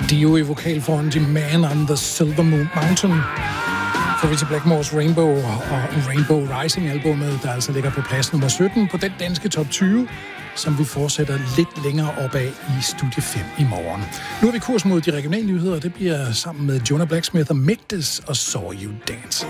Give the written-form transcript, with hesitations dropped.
Dio i vokalfronten i Man on the Silver Mountain. Får vi til Blackmores Rainbow og Rainbow Rising-albummet, der altså ligger på plads nummer 17 på den danske top 20, som vi fortsætter lidt længere opad i Studie 5 i morgen. Nu er vi kurs mod de regionale nyheder, og det bliver sammen med Jonah Blacksmith og Migdis og Saw You Dance.